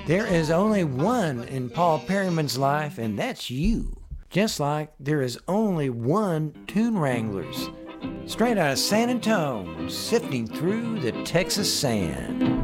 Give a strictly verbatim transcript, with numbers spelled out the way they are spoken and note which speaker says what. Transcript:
Speaker 1: There is only one in Paul Perryman's life, and that's you. Just like there is only one Tune Wranglers, straight out of San Antonio, sifting through the Texas sand.